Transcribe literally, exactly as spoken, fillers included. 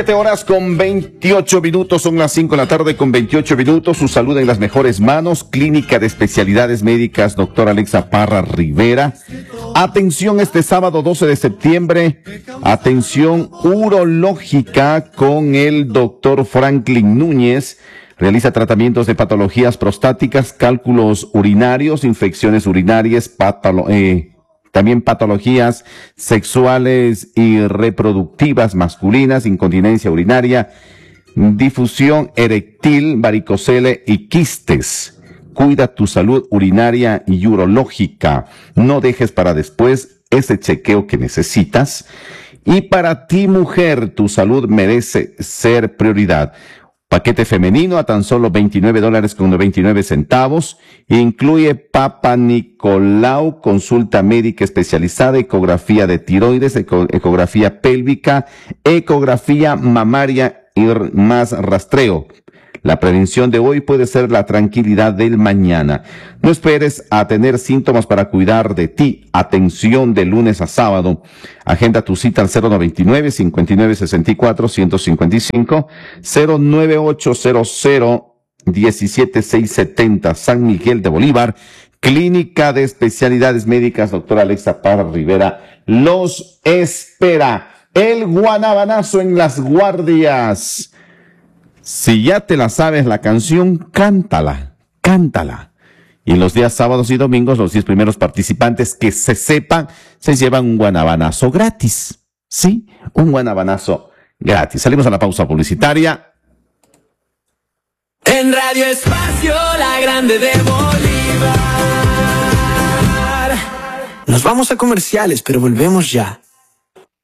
siete horas con veintiocho minutos, son las cinco de la tarde con veintiocho minutos. Su salud en las mejores manos. Clínica de Especialidades Médicas, doctora Alexa Parra Rivera. Atención este sábado doce de septiembre. Atención urológica con el doctor Franklin Núñez. Realiza tratamientos de patologías prostáticas, cálculos urinarios, infecciones urinarias, patolo eh, también patologías sexuales y reproductivas masculinas, incontinencia urinaria, difusión eréctil, varicocele y quistes. Cuida tu salud urinaria y urológica. No dejes para después ese chequeo que necesitas. Y para ti, mujer, tu salud merece ser prioridad. Paquete femenino a tan solo veintinueve dólares con veintinueve centavos. Incluye Papa Nicolau, consulta médica especializada, ecografía de tiroides, eco, ecografía pélvica, ecografía mamaria y más rastreo. La prevención de hoy puede ser la tranquilidad del mañana. No esperes a tener síntomas para cuidar de ti. Atención de lunes a sábado. Agenda tu cita al cero noventa y nueve, cincuenta y nueve sesenta y cuatro, ciento cincuenta y cinco, cero nueve ocho cero cero diecisiete seiscientos setenta, San Miguel de Bolívar. Clínica de Especialidades Médicas, doctora Alexa Parra Rivera, los espera. El guanabanazo en las guardias. Si ya te la sabes la canción, cántala, cántala. Y los días sábados y domingos, los diez primeros participantes que se sepan, se llevan un guanabanazo gratis. ¿Sí? Un guanabanazo gratis. Salimos a la pausa publicitaria. En Radio Espacio, la grande de Bolívar. Nos vamos a comerciales, pero volvemos ya.